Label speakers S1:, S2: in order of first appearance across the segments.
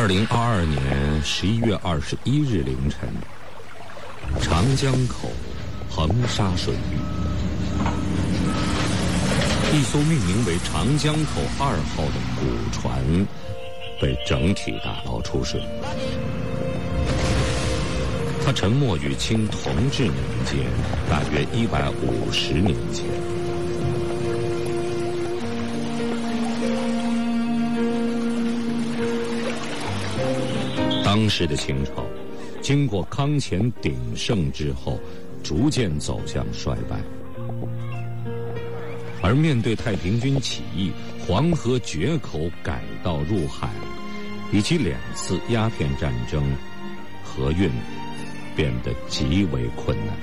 S1: 2022年11月21日凌晨，长江口横沙水域，一艘命名为长江口2号的古船被整体打捞出水。它沉没于清同治年间，大约150年前。当时的清朝，经过康乾鼎盛之后，逐渐走向衰败。而面对太平军起义、黄河决口改道入海，以及2次鸦片战争，河运变得极为困难。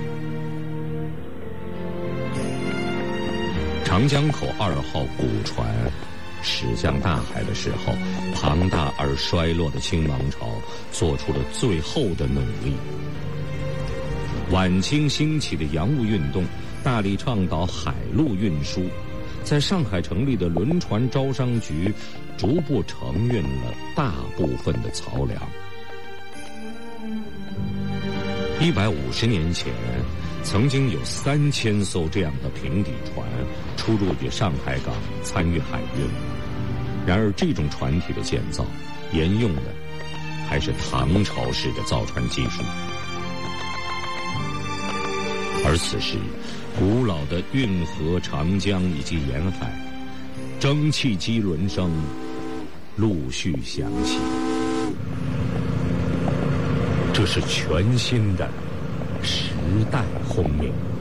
S1: 长江口2号古船驶向大海的时候，庞大而衰落的清王朝做出了最后的努力。晚清兴起的洋务运动大力倡导海陆运输，在上海成立的轮船招商局逐步承运了大部分的漕粮。150年前，曾经有3000艘这样的平底船出入于上海港，参与海运。然而，这种船体的建造沿用的还是唐朝式的造船技术。而此时，古老的运河、长江以及沿海，蒸汽机轮声陆续响起。这是全新的时代轰鸣。